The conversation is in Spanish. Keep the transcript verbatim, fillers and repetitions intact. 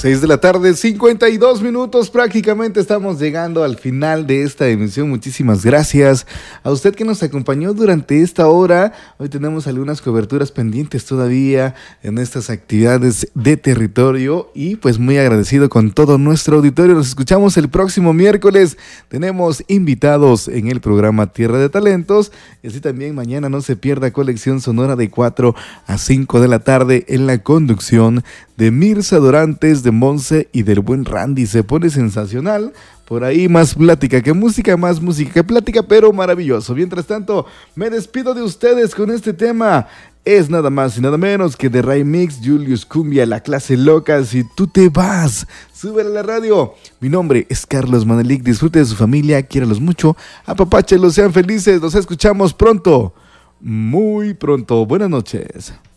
seis de la tarde, cincuenta y dos minutos, prácticamente estamos llegando al final de esta emisión. Muchísimas gracias a usted que nos acompañó durante esta hora. Hoy tenemos algunas coberturas pendientes todavía en estas actividades de territorio y pues muy agradecido con todo nuestro auditorio. Nos escuchamos el próximo miércoles. Tenemos invitados en el programa Tierra de Talentos y así también mañana no se pierda Colección Sonora de cuatro a cinco de la tarde en la conducción de Mirza Dorantes, de Monse y del buen Randy. Se pone sensacional. Por ahí más plática que música, más música que plática, pero maravilloso. Mientras tanto, me despido de ustedes con este tema. Es nada más y nada menos que de Ray Mix, Julius Cumbia, La Clase Loca. Si tú te vas, súbele a la radio. Mi nombre es Carlos Manelik. Disfrute de su familia, quiéralos mucho, apapáchelos, sean felices. Nos escuchamos pronto, muy pronto. Buenas noches.